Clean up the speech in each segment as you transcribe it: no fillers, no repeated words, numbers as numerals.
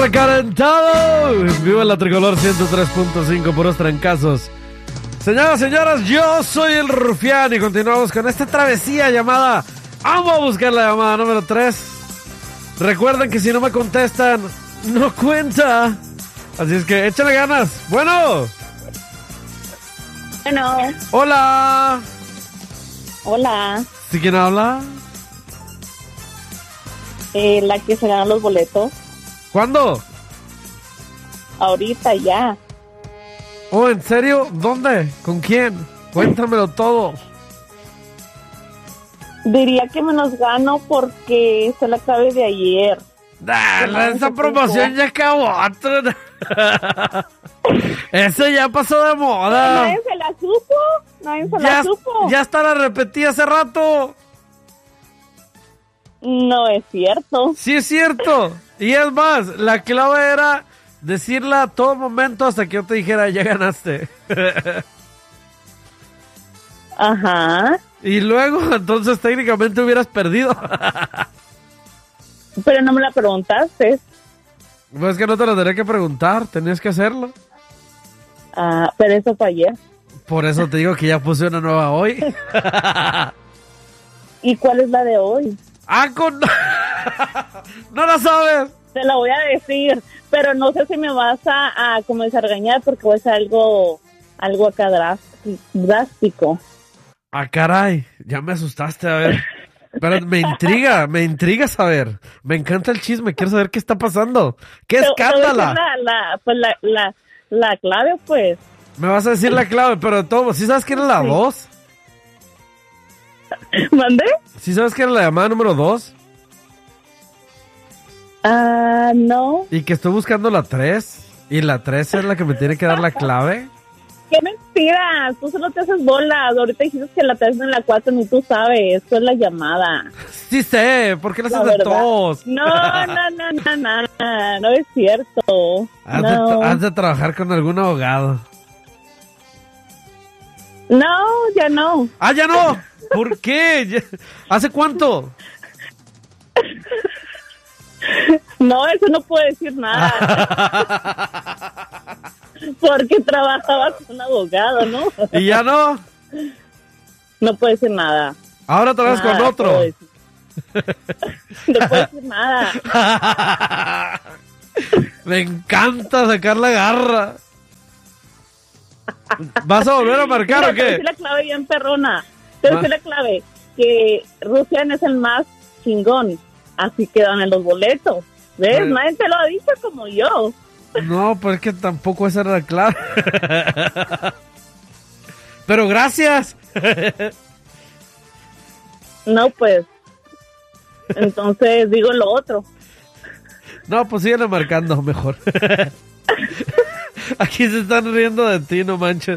Recalentado. Viva la Tricolor 103.5, puros trancazos. Señoras, señoras, yo soy el Rufián y continuamos con esta travesía llamada Vamos a buscar la llamada número 3. Recuerden que si no me contestan, no cuenta. Así es que échale ganas. Bueno. Bueno. Hola. Hola. ¿Sí quién habla? La que se ganó los boletos. ¿Cuándo? Ahorita ya. Oh, ¿en serio? ¿Dónde? ¿Con quién? Cuéntamelo todo. Diría que me los gano porque se la acabé de ayer. Esa promoción ya acabó. Ese ya pasó de moda. Nadie se la supo. Nadie se la supo. Ya hasta la repetí hace rato. No es cierto. Sí es cierto. Y es más, la clave era decirla a todo momento hasta que yo te dijera, ya ganaste. Ajá. Y luego, entonces técnicamente hubieras perdido. Pero no me la preguntaste. Pues que no te lo tenía que preguntar, tenías que hacerlo. Ah, pero eso fue ayer. Por eso te digo que ya puse una nueva hoy. ¿Y cuál es la de hoy? No la sabes. Te la voy a decir, pero no sé si me vas a comenzar a regañar porque voy a hacer algo acá drástico. Ah, caray, ya me asustaste, a ver. Pero me intriga saber. Me encanta el chisme, quiero saber qué está pasando. ¡Qué escándala! La clave, pues. Me vas a decir la clave, pero todo, ¿sí sabes quién es la 2? ¿Mandé? ¿Sí sabes quién es la llamada número 2? No. Y que estoy buscando la 3. Y la 3 es la que me tiene que dar la clave. ¡Qué mentira! Tú solo te haces bolas. Ahorita dijiste que la 3 en la 4 ni tú sabes. Esto es la llamada. Sí sé, ¿por qué la haces de todos? No es cierto. Has de trabajar con algún abogado. No, ya no. ¡Ah, ya no! ¿Por qué? ¿Hace cuánto? No, eso no puedo decir nada. Porque trabajaba con un abogado, ¿no? ¿Y ya no? No puedo decir nada. Ahora otra vez con otro. No puedo decir nada. Me encanta sacar la garra. ¿Vas a volver a marcar o qué? Te voy a decir la clave bien perrona. Te voy a decir la clave. Que Rufián es el más chingón. Así quedan en los boletos. ¿Ves? Pues, nadie te lo ha dicho como yo. No, pues es que tampoco esa era la clave. Pero gracias. No, pues. Entonces digo lo otro. No, pues síguele marcando mejor. Aquí se están riendo de ti, no manches.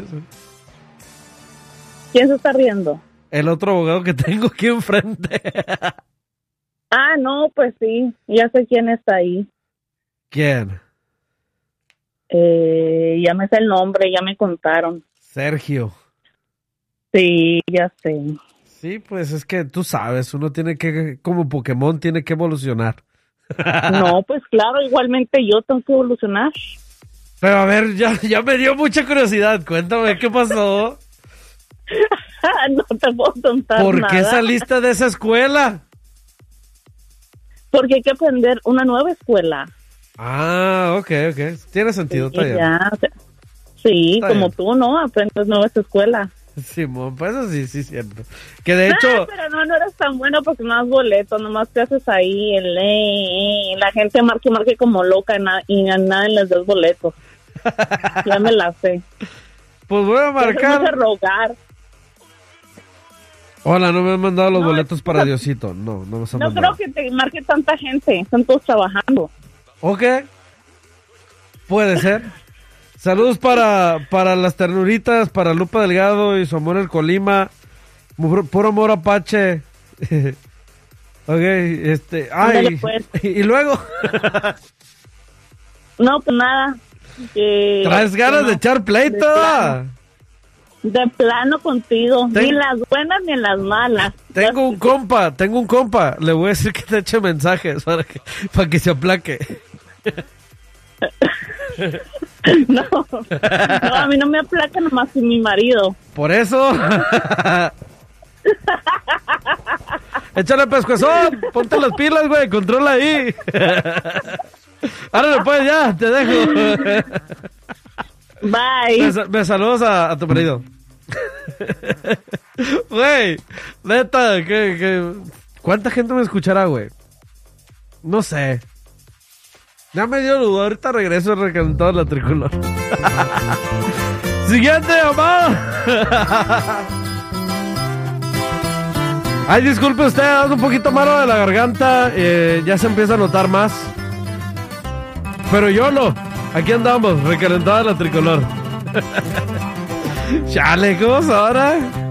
¿Quién se está riendo? El otro abogado que tengo aquí enfrente. No, pues sí. Ya sé quién está ahí. ¿Quién? Ya me sé el nombre, ya me contaron. Sergio. Sí, ya sé. Sí, pues es que tú sabes, uno tiene que, como Pokémon, tiene que evolucionar. No, pues claro, igualmente yo tengo que evolucionar. Pero a ver, ya me dio mucha curiosidad. Cuéntame, ¿qué pasó? No te puedo contar nada. ¿Por qué saliste de esa escuela? Porque hay que aprender una nueva escuela. Ok. Tiene sentido, está bien. Sí, está como bien. tú, ¿no? Aprendes nueva escuela. Simón, pues eso sí, cierto. Que de hecho... pero no eres tan bueno porque no has boleto, nomás te haces ahí la gente marque como loca y a nadie les das boletos. Ya me la sé. Pues voy a marcar. Te rogar. Hola, no me han mandado los boletos para Diosito. No me han mandado. No creo que te marque tanta gente, están todos trabajando. Ok, puede ser. Saludos para las ternuritas, para Lupa Delgado y su amor el Colima. Puro amor Apache. Ok, Ándale, pues. y luego. No, pues nada. ¿Traes ganas de echar pleito? De plano contigo. Ni en las buenas ni en las malas. Tengo un compa. Le voy a decir que te eche mensajes para que se aplaque. No, a mí no me aplaca nomás con mi marido. Por eso. Échale pescuezón, ponte las pilas, güey, controla ahí. Ahora pues ya, te dejo. Bye. Me saludas a tu marido. Güey, neta, ¿cuánta gente me escuchará, güey? No sé. Ya me dio duda, ahorita regreso recalentado la tricolor. Siguiente llamada. Ay, disculpe usted, ando un poquito malo de la garganta, ya se empieza a notar más. Pero aquí andamos, recalentada la tricolor. Chale, ¿cómo es ahora?